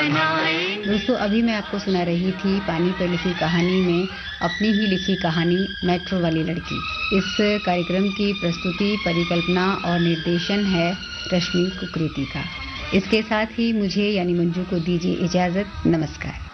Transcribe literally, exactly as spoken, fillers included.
मनाएंगे। दोस्तों, अभी मैं आपको सुना रही थी पानी पर लिखी कहानी में अपनी ही लिखी कहानी मेट्रो वाली लड़की। इस कार्यक्रम की प्रस्तुति, परिकल्पना और निर्देशन है रश्मि कुकरेती का। इसके साथ ही मुझे यानी मंजू को दीजिए इजाजत। नमस्कार।